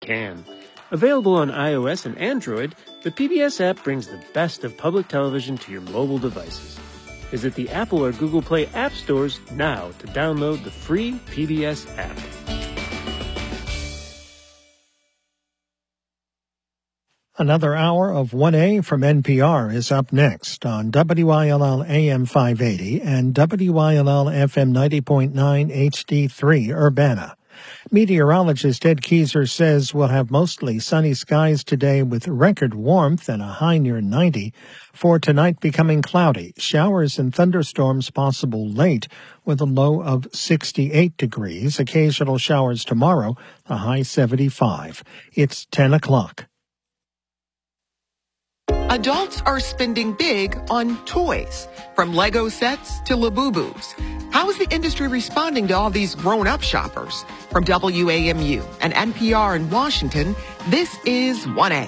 can. Available on iOS and Android, the PBS app brings the best of public television to your mobile devices. Visit the Apple or Google Play app stores now to download the free PBS app. Another hour of 1A from NPR is up next on WILL AM 580 and WILL FM 90.9 HD3 Urbana. Meteorologist Ed Keyser says we'll have mostly sunny skies today with record warmth and a high near 90. For tonight becoming cloudy, showers and thunderstorms possible late with a low of 68 degrees. Occasional showers tomorrow, a high 75. It's 10 o'clock. Adults are spending big on toys, from Lego sets to Labubus. How is the industry responding to all these grown-up shoppers? From WAMU and NPR in Washington, this is 1A.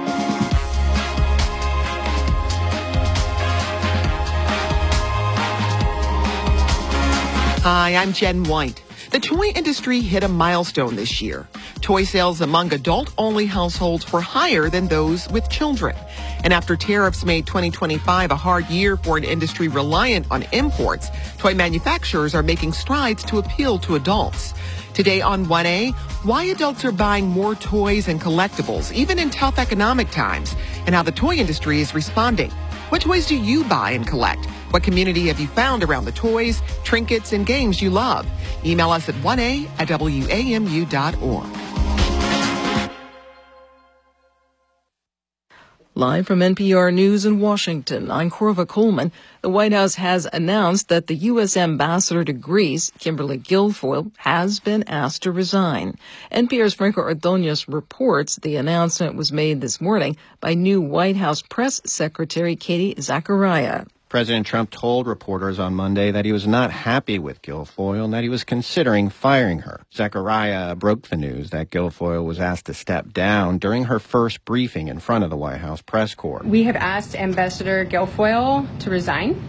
Hi, I'm Jen White. The toy industry hit a milestone this year. Toy sales among adult-only households were higher than those with children. And after tariffs made 2025 a hard year for an industry reliant on imports, toy manufacturers are making strides to appeal to adults. Today on 1A, why adults are buying more toys and collectibles, even in tough economic times, and how the toy industry is responding. What toys do you buy and collect? What community have you found around the toys, trinkets, and games you love? Email us at 1a@wamu.org. Live from NPR News in Washington, I'm Corva Coleman. The White House has announced that the U.S. ambassador to Greece, Kimberly Guilfoyle, has been asked to resign. NPR's Franco Ordonez reports the announcement was made this morning by new White House press secretary Katie Zachariah. President Trump told reporters on Monday that he was not happy with Guilfoyle and that he was considering firing her. Zachariah broke the news that Guilfoyle was asked to step down during her first briefing in front of the White House press corps. We have asked Ambassador Guilfoyle to resign.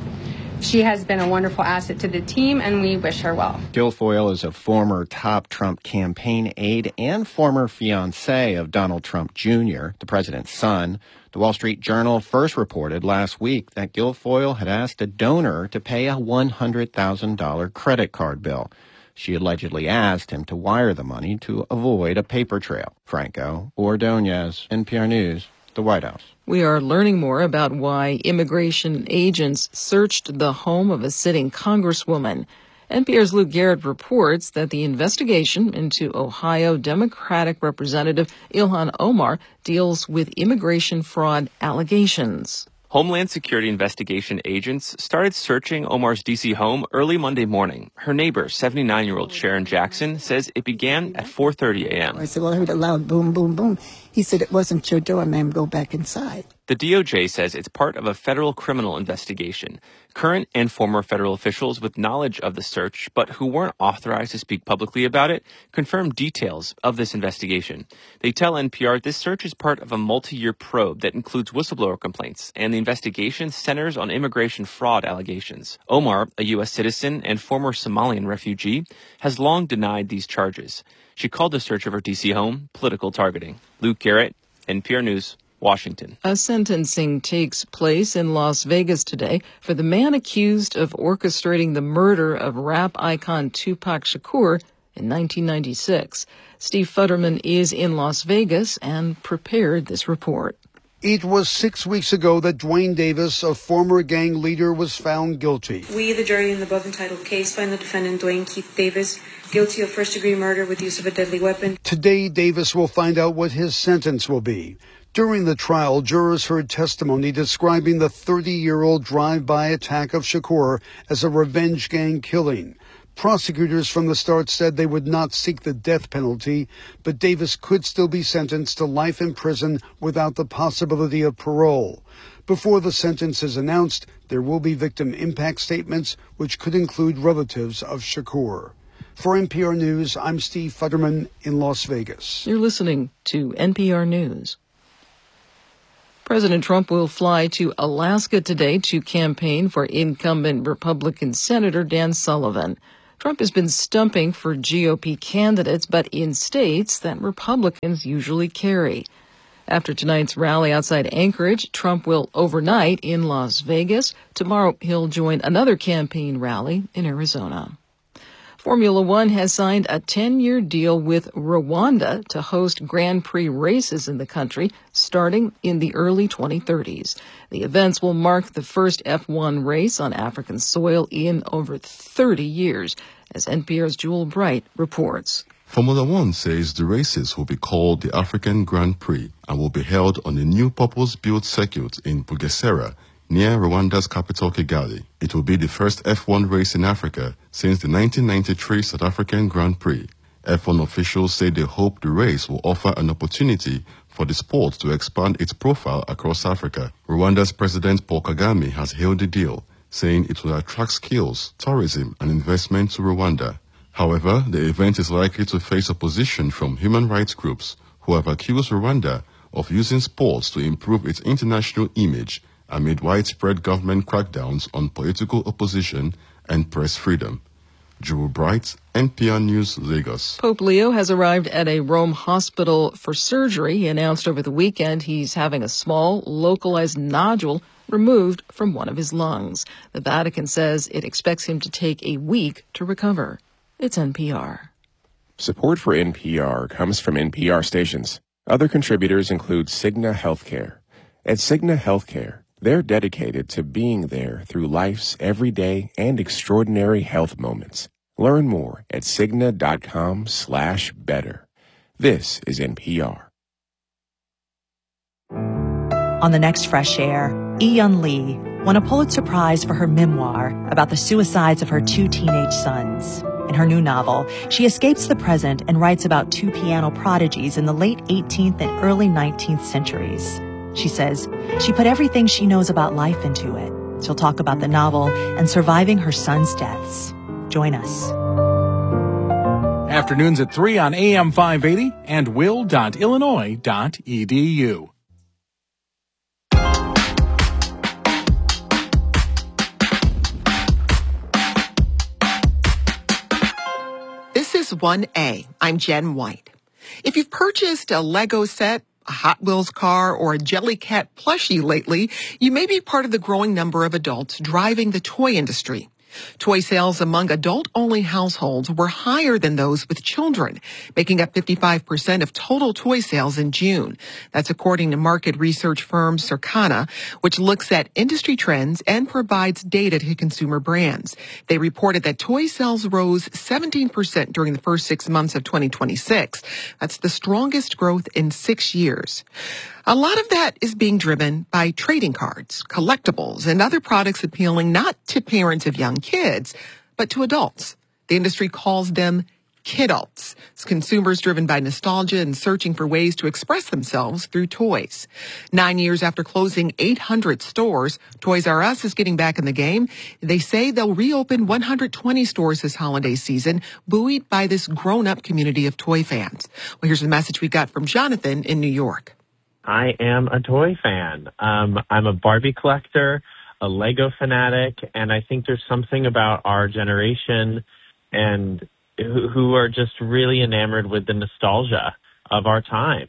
She has been a wonderful asset to the team, and we wish her well. Guilfoyle is a former top Trump campaign aide and former fiancé of Donald Trump Jr., the president's son. The Wall Street Journal first reported last week that Guilfoyle had asked a donor to pay a $100,000 credit card bill. She allegedly asked him to wire the money to avoid a paper trail. Franco Ordonez, NPR News, the White House. We are learning more about why immigration agents searched the home of a sitting congresswoman. NPR's Luke Garrett reports that the investigation into Ohio Democratic Representative Ilhan Omar deals with immigration fraud allegations. Homeland Security investigation agents started searching Omar's D.C. home early Monday morning. Her neighbor, 79-year-old Sharon Jackson, says it began at 4:30 a.m. I said, well, I heard a loud boom, boom, boom. He said, it wasn't your door, ma'am. Go back inside. The DOJ says it's part of a federal criminal investigation. Current and former federal officials with knowledge of the search, but who weren't authorized to speak publicly about it, confirmed details of this investigation. They tell NPR this search is part of a multi-year probe that includes whistleblower complaints, and the investigation centers on immigration fraud allegations. Omar, a U.S. citizen and former Somalian refugee, has long denied these charges. She called the search of her D.C. home political targeting. Luke Garrett, NPR News, Washington. A sentencing takes place in Las Vegas today for the man accused of orchestrating the murder of rap icon Tupac Shakur in 1996. Steve Futterman is in Las Vegas and prepared this report. It was 6 weeks ago that Dwayne Davis, a former gang leader, was found guilty. We, the jury in the above entitled case, find the defendant, Dwayne Keith Davis, guilty of first-degree murder with use of a deadly weapon. Today, Davis will find out what his sentence will be. During the trial, jurors heard testimony describing the 30-year-old drive-by attack of Shakur as a revenge gang killing. Prosecutors from the start said they would not seek the death penalty, but Davis could still be sentenced to life in prison without the possibility of parole. Before the sentence is announced, there will be victim impact statements, which could include relatives of Shakur. For NPR News, I'm Steve Futterman in Las Vegas. You're listening to NPR News. President Trump will fly to Alaska today to campaign for incumbent Republican Senator Dan Sullivan. Trump has been stumping for GOP candidates, but in states that Republicans usually carry. After tonight's rally outside Anchorage, Trump will overnight in Las Vegas. Tomorrow, he'll join another campaign rally in Arizona. Formula One has signed a 10-year deal with Rwanda to host Grand Prix races in the country starting in the early 2030s. The events will mark the first F1 race on African soil in over 30 years, as NPR's Jewel Bright reports. Formula One says the races will be called the African Grand Prix and will be held on a new purpose-built circuit in Bugesera, near Rwanda's capital Kigali. It will be the first F1 race in Africa since the 1993 South African Grand Prix. F1 officials say they hope the race will offer an opportunity for the sport to expand its profile across Africa. Rwanda's President Paul Kagame has hailed the deal, saying it will attract skills, tourism, and investment to Rwanda. However, the event is likely to face opposition from human rights groups who have accused Rwanda of using sports to improve its international image amid widespread government crackdowns on political opposition and press freedom. Jewel Bright, NPR News, Lagos. Pope Leo has arrived at a Rome hospital for surgery. He announced over the weekend he's having a small, localized nodule removed from one of his lungs. The Vatican says it expects him to take a week to recover. It's NPR. Support for NPR comes from NPR stations. Other contributors include Cigna Healthcare. At Cigna Healthcare, they're dedicated to being there through life's everyday and extraordinary health moments. Learn more at Cigna.com/better. This is NPR. On the next Fresh Air, Eun Lee won a Pulitzer Prize for her memoir about the suicides of her two teenage sons. In her new novel, she escapes the present and writes about two piano prodigies in the late 18th and early 19th centuries. She says she put everything she knows about life into it. She'll talk about the novel and surviving her son's deaths. Join us. Afternoons at 3 on AM 580 and will.illinois.edu. This is 1A. I'm Jen White. If you've purchased a Lego set, a Hot Wheels car, or a Jellycat plushie lately, you may be part of the growing number of adults driving the toy industry. Toy sales among adult-only households were higher than those with children, making up 55% of total toy sales in June. That's according to market research firm Circana, which looks at industry trends and provides data to consumer brands. They reported that toy sales rose 17% during the first 6 months of 2026. That's the strongest growth in 6 years. A lot of that is being driven by trading cards, collectibles, and other products appealing not to parents of young kids, but to adults. The industry calls them kidults. It's consumers driven by nostalgia and searching for ways to express themselves through toys. 9 years after closing 800 stores, Toys R Us is getting back in the game. They say they'll reopen 120 stores this holiday season, buoyed by this grown-up community of toy fans. Well, here's the message we got from Jonathan in New York. I am a toy fan. I'm a Barbie collector, a Lego fanatic, and I think there's something about our generation and who are just really enamored with the nostalgia of our time.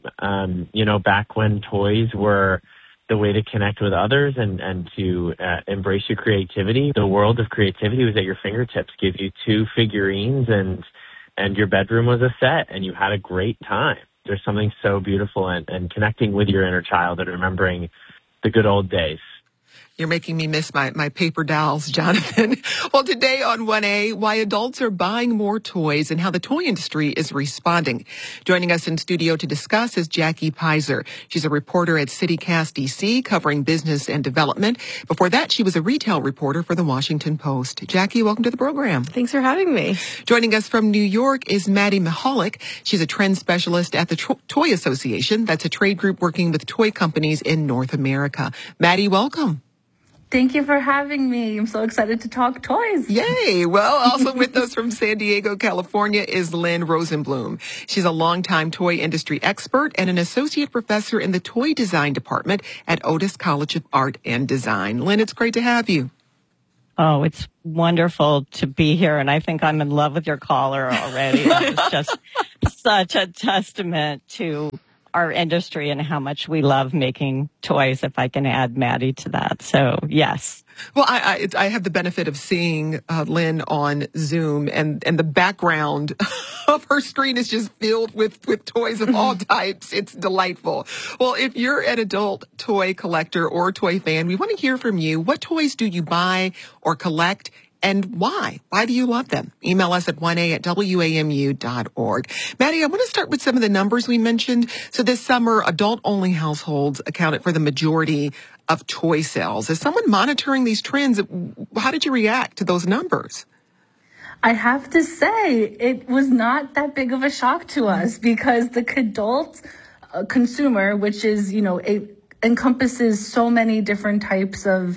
Back when toys were the way to connect with others and to embrace your creativity. The world of creativity was at your fingertips. Give you 2 figurines and your bedroom was a set and you had a great time. There's something so beautiful and connecting with your inner child and remembering the good old days. You're making me miss my paper dolls, Jonathan. Well, today on 1A, why adults are buying more toys and how the toy industry is responding. Joining us in studio to discuss is Jackie Pizer. She's a reporter at CityCast DC covering business and development. Before that, she was a retail reporter for the Washington Post. Jackie, welcome to the program. Thanks for having me. Joining us from New York is Maddie Mahalik. She's a trend specialist at the Toy Association. That's a trade group working with toy companies in North America. Maddie, welcome. Thank you for having me. I'm so excited to talk toys. Yay. Well, also with us from San Diego, California is Lynn Rosenblum. She's a longtime toy industry expert and an associate professor in the toy design department at Otis College of Art and Design. Lynn, it's great to have you. Oh, it's wonderful to be here, and I think I'm in love with your caller already. It's just such a testament to our industry and how much we love making toys, if I can add Maddie to that. So, yes. Well, I have the benefit of seeing Lynn on Zoom, and the background of her screen is just filled with toys of all types. It's delightful. Well, if you're an adult toy collector or toy fan, we want to hear from you. What toys do you buy or collect? And why? Why do you love them? Email us at 1a@wamu.org. Maddie, I want to start with some of the numbers we mentioned. So this summer, adult-only households accounted for the majority of toy sales. As someone monitoring these trends, how did you react to those numbers? I have to say, it was not that big of a shock to us because the adult consumer, which is, it encompasses so many different types of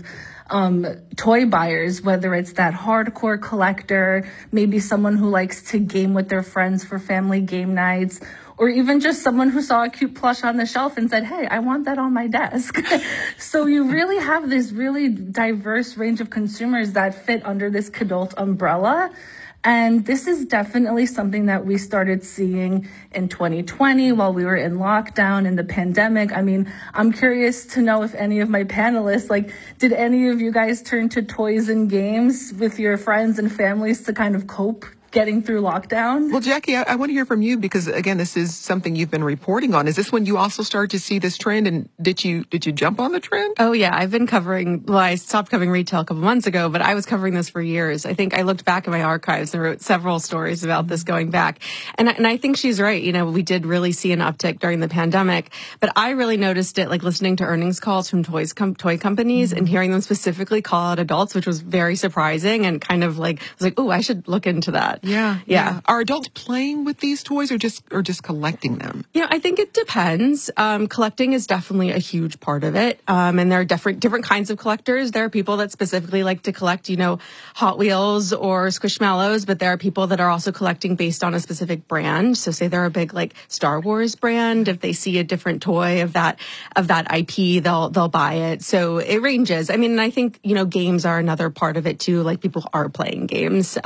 toy buyers, whether it's that hardcore collector, maybe someone who likes to game with their friends for family game nights, or even just someone who saw a cute plush on the shelf and said, hey, I want that on my desk. So you really have this really diverse range of consumers that fit under this adult umbrella. And this is definitely something that we started seeing in 2020 while we were in lockdown in the pandemic. I mean, I'm curious to know if any of my panelists, did any of you guys turn to toys and games with your friends and families to kind of cope getting through lockdown? Well, Jackie, I want to hear from you because, again, this is something you've been reporting on. Is this when you also started to see this trend, and did you jump on the trend? Oh, yeah. I've been I stopped covering retail a couple months ago, but I was covering this for years. I think I looked back at my archives and wrote several stories about this going back. And I think she's right. We did really see an uptick during the pandemic, but I really noticed it listening to earnings calls from toy companies and hearing them specifically call out adults, which was very surprising and kind of I was oh, I should look into that. Yeah. Are adults playing with these toys or just collecting them? I think it depends. Collecting is definitely a huge part of it. And there are different kinds of collectors. There are people that specifically like to collect, Hot Wheels or Squishmallows, but there are people that are also collecting based on a specific brand. So say they're a big Star Wars brand. If they see a different toy of that IP, they'll buy it. So it ranges. I mean, and I think, games are another part of it too. People are playing games.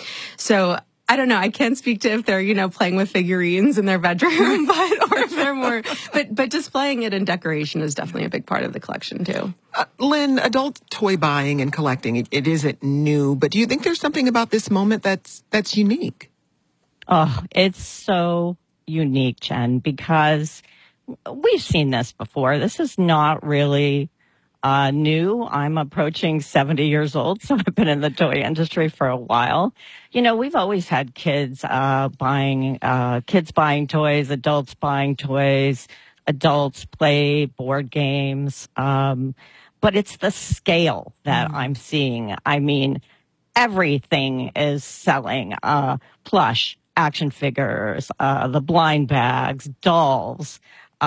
So I don't know. I can't speak to if they're, playing with figurines in their bedroom, or if they're more, but displaying it in decoration is definitely a big part of the collection too. Lynn, adult toy buying and collecting, it isn't new, but do you think there's something about this moment that's unique? Oh, it's so unique, Jen, because we've seen this before. This is not really new. I'm approaching 70 years old, so I've been in the toy industry for a while. We've always had kids buying toys, adults buying toys, adults play board games. But it's the scale that I'm seeing. I mean, everything is selling. Plush, action figures, the blind bags, dolls.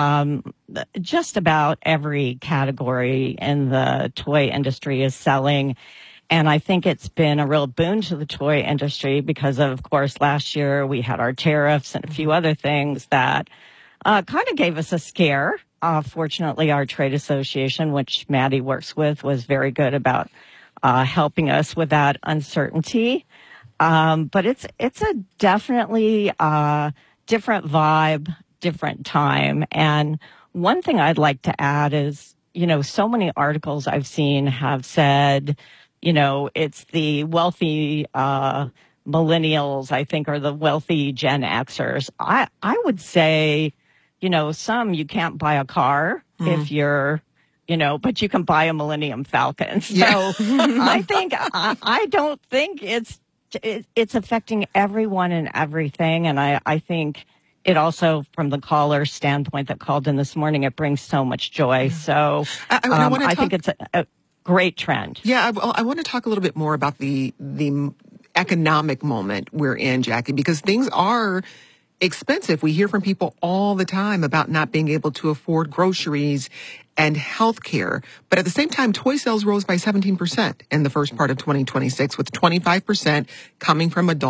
Just about every category in the toy industry is selling. And I think it's been a real boon to the toy industry because of course, last year we had our tariffs and a few other things that kind of gave us a scare. Fortunately, our trade association, which Maddie works with, was very good about helping us with that uncertainty. But it's a definitely different vibe, different time. And one thing I'd like to add is, so many articles I've seen have said, it's the wealthy millennials, I think, or the wealthy Gen Xers. I would say, some you can't buy a car if you're, but you can buy a Millennium Falcon. So I think, I don't think it's affecting everyone and everything. And I think it also, from the caller's standpoint that called in this morning, it brings so much joy. So I think it's a great trend. Yeah, I want to talk a little bit more about the economic moment we're in, Jackie, because things are expensive. We hear from people all the time about not being able to afford groceries and health care. But at the same time, toy sales rose by 17% in the first part of 2026, with 25% coming from adult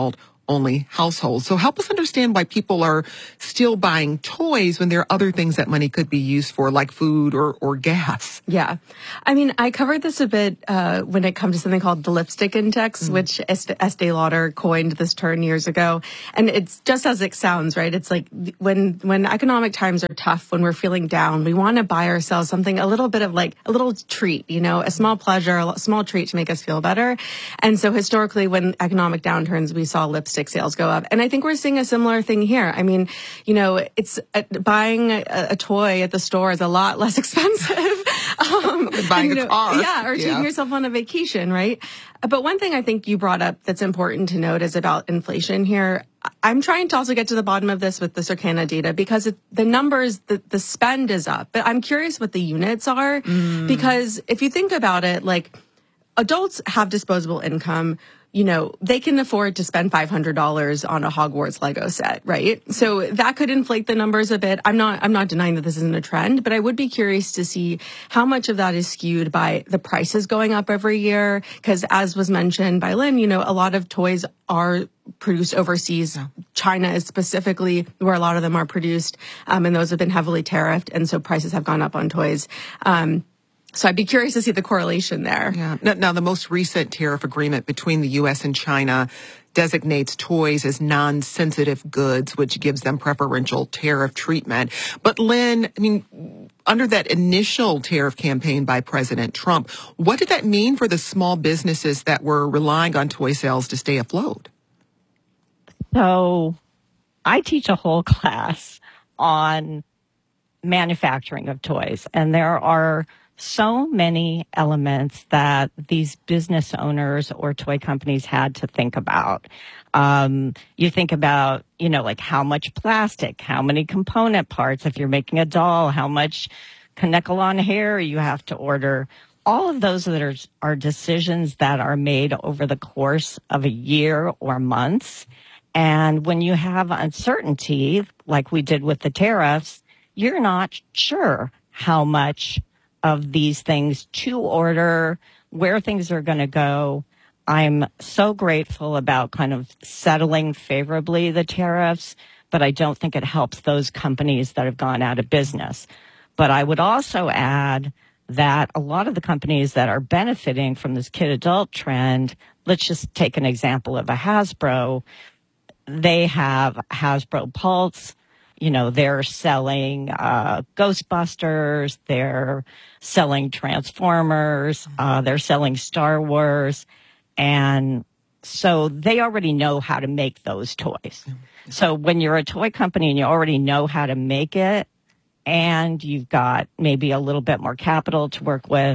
only households. So help us understand why people are still buying toys when there are other things that money could be used for, like food or gas. Yeah. I mean, I covered this a bit when it comes to something called the lipstick index, which Estee Lauder coined this term years ago. And it's just as it sounds, right? It's like when economic times are tough, when we're feeling down, we want to buy ourselves something, a little bit of like a little treat, a small pleasure, a small treat to make us feel better. And so historically, when economic downturns, we saw lipstick sales go up. And I think we're seeing a similar thing here. I mean, it's buying a toy at the store is a lot less expensive. Buying a car. Yeah, or taking yourself on a vacation, right? But one thing I think you brought up that's important to note is about inflation here. I'm trying to also get to the bottom of this with the Circana data because the numbers, the spend is up. But I'm curious what the units are because if you think about it, like adults have disposable income. They can afford to spend $500 on a Hogwarts Lego set, right? So that could inflate the numbers a bit. I'm not denying that this isn't a trend, but I would be curious to see how much of that is skewed by the prices going up every year. Because as was mentioned by Lynn, a lot of toys are produced overseas. China is specifically where a lot of them are produced, and those have been heavily tariffed, and so prices have gone up on toys. So I'd be curious to see the correlation there. Yeah. Now, the most recent tariff agreement between the U.S. and China designates toys as non-sensitive goods, which gives them preferential tariff treatment. But Lynn, I mean, under that initial tariff campaign by President Trump, what did that mean for the small businesses that were relying on toy sales to stay afloat? So I teach a whole class on manufacturing of toys, and there are so many elements that these business owners or toy companies had to think about. You think about, like how much plastic, how many component parts, if you're making a doll, how much Kanekalon hair you have to order. All of those are decisions that are made over the course of a year or months. And when you have uncertainty, like we did with the tariffs, you're not sure how much of these things to order, where things are going to go. I'm so grateful about kind of settling favorably the tariffs, but I don't think it helps those companies that have gone out of business. But I would also add that a lot of the companies that are benefiting from this kid-adult trend, let's just take an example of a Hasbro. They have Hasbro Pulse. They're selling Ghostbusters, they're selling Transformers, they're selling Star Wars. And so they already know how to make those toys. So when you're a toy company and you already know how to make it, and you've got maybe a little bit more capital to work with,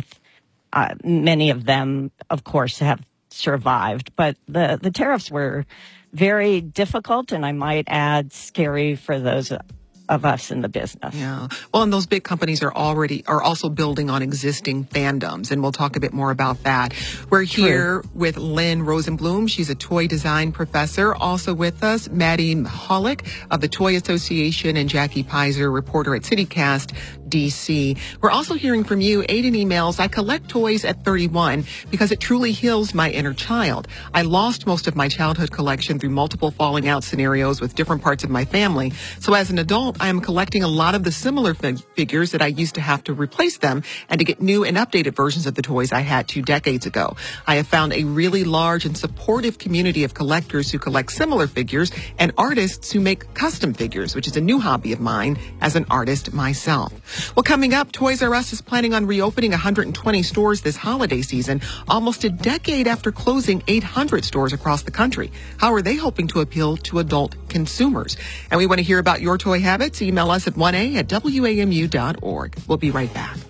many of them, of course, have survived. But the tariffs were very difficult, and I might add scary for those of us in the business. Yeah. Well, and those big companies are also building on existing fandoms, and we'll talk a bit more about that. We're here with Lynn Rosenblum. She's a toy design professor. Also with us, Maddie Mahalik of the Toy Association and Jackie Pizer, reporter at CityCast DC. We're also hearing from you. Aiden emails, I collect toys at 31 because it truly heals my inner child. I lost most of my childhood collection through multiple falling out scenarios with different parts of my family. So as an adult, I am collecting a lot of the similar figures that I used to have to replace them and to get new and updated versions of the toys I had 2 decades ago. I have found a really large and supportive community of collectors who collect similar figures and artists who make custom figures, which is a new hobby of mine as an artist myself. Well, coming up, Toys R Us is planning on reopening 120 stores this holiday season, almost a decade after closing 800 stores across the country. How are they hoping to appeal to adult consumers? And we want to hear about your toy habits. Email us at 1a@wamu.org. We'll be right back.